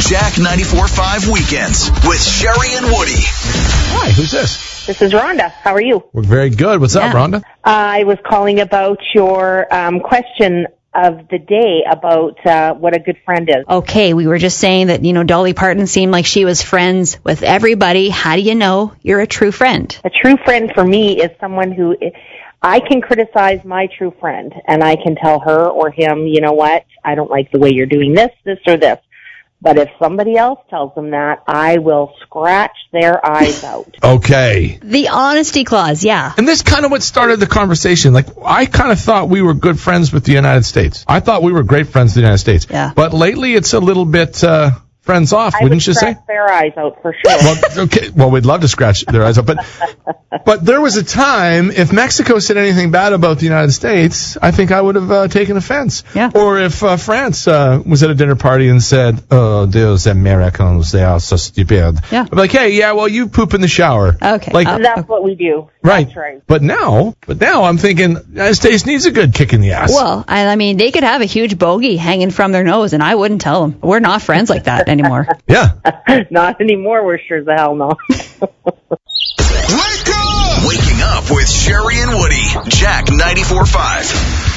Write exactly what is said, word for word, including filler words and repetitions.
Jack ninety-four point five Weekends with Sherry and Woody. Hi, who's this? This is Rhonda. How are you? We're very good. What's Yeah. up, Rhonda? I was calling about your um, question of the day about uh, what a good friend is. Okay, we were just saying that, you know, Dolly Parton seemed like she was friends with everybody. How do you know you're a true friend? A true friend for me is someone who I can criticize my true friend, and I can tell her or him, you know what, I don't like the way you're doing this, this, or this. But if somebody else tells them that, I will scratch their eyes out. Okay. The honesty clause, yeah. And this kind of what started the conversation. Like, I kind of thought we were good friends with the United States. I thought we were great friends with the United States. Yeah. But lately, it's a little bit uh, friends off, I wouldn't would you say? scratch their eyes out for sure. Well, okay. Well, we'd love to scratch their eyes out, but but there was a time if Mexico said anything bad about the United States, I think I would have uh, taken offense. Yeah. Or if uh, France uh, was at a dinner party and said, "Oh, those Americans, they are so stupid." Yeah. I'd be like, "Hey, yeah, well, you poop in the shower." Okay. Like, Uh, That's what we do. right. That's right. But now, but now I'm thinking, the United States needs a good kick in the ass. Well, I, I mean, they could have a huge bogey hanging from their nose, and I wouldn't tell them. We're not friends like that anymore. Yeah. Not anymore, we're sure as the hell not. Wake up! Waking up with Sherry and Woody. Jack ninety-four point five.